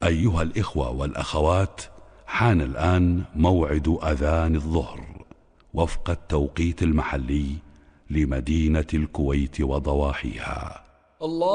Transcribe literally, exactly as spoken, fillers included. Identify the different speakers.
Speaker 1: أيها الإخوة والأخوات، حان الآن موعد أذان الظهر وفق التوقيت المحلي لمدينة الكويت وضواحيها. الله